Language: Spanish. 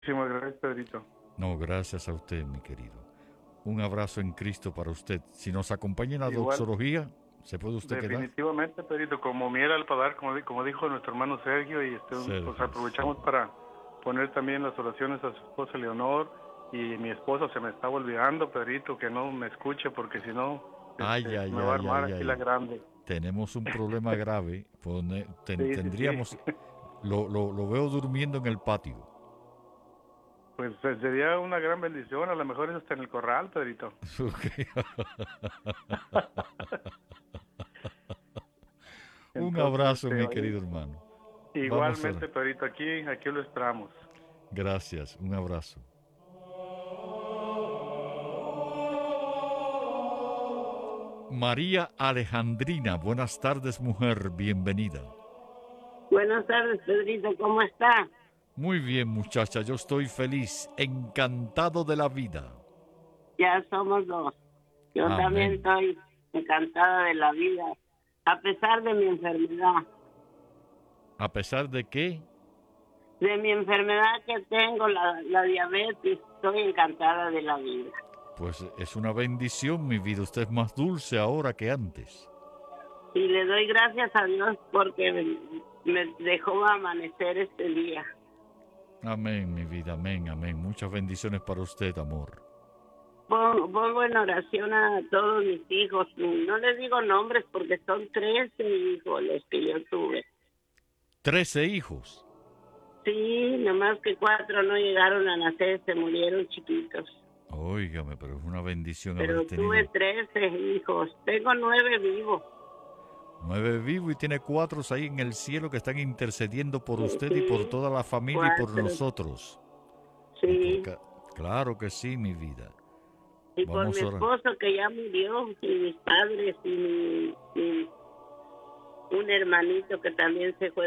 Muchísimas gracias, Pedrito. No, gracias a usted, mi querido. Un abrazo en Cristo para usted. Si nos acompaña en la Igual, doxología, ¿se puede usted quedar? definitivamente, Pedrito, como miel al paladar, como dijo nuestro hermano Sergio, y pues Sergio, sí. aprovechamos para poner también las oraciones a su esposa Leonor, y mi esposo se me estaba olvidando, Pedrito, que no me escuche, porque si no, Ay, se ay, me va a ay, armar ay, aquí la ay. grande. Tenemos un problema grave. Sí, sí, Tendríamos, sí. lo veo durmiendo en el patio. Pues sería una gran bendición, a lo mejor es hasta en el corral, Pedrito. Ok. Un Entonces, abrazo, mi oye, querido hermano. Vamos a... igualmente, Pedrito, aquí lo esperamos. Gracias, un abrazo. María Alejandrina, buenas tardes, mujer, bienvenida. Buenas tardes, Pedrito, ¿cómo está? Muy bien, muchacha, yo estoy feliz, encantado de la vida. Ya somos dos. Yo también Amén. estoy encantada de la vida, a pesar de mi enfermedad. A pesar de que, De mi enfermedad que tengo, la diabetes, estoy encantada de la vida. pues es una bendición, mi vida, usted es más dulce ahora que antes. Y le doy gracias a Dios porque me dejó amanecer este día. Amén, mi vida, amén, amén. Muchas bendiciones para usted, amor. Pongo en oración a todos mis hijos. No les digo nombres porque son 13 hijos los que yo tuve. 13 hijos. Sí, nomás que 4 no llegaron a nacer, se murieron chiquitos. Óigame, pero es una bendición haber Pero tuve tenido 13 hijos, tengo 9 vivos. 9 vivos y tiene 4 ahí en el cielo que están intercediendo por usted y por Sí, toda la familia y por 4, nosotros. Y por sí. claro que sí, mi vida. Y por mi Vamos ahora. esposo que ya murió, y mis padres, y un hermanito que también se fue